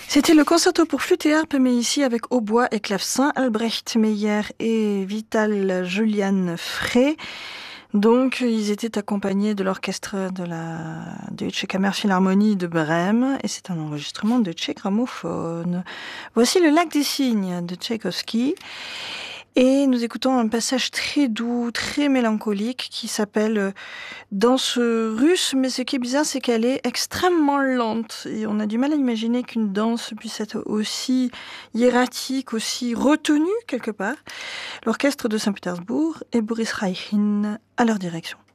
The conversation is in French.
C'était le concerto pour flûte et harpe, mais ici avec hautbois et clavecin, Albrecht Meyer et Vital Julian Frey. Donc, ils étaient accompagnés de l'orchestre de la Deutsche Kammerphilharmonie de Brême, et c'est un enregistrement de Tchèque Gramophone. Voici le Lac des Cygnes de Tchaïkovski. Et nous écoutons un passage très doux, très mélancolique qui s'appelle Danse russe, mais ce qui est bizarre, c'est qu'elle est extrêmement lente. Et on a du mal à imaginer qu'une danse puisse être aussi hiératique, aussi retenue quelque part. L'orchestre de Saint-Pétersbourg et Boris Raïkhin à leur direction.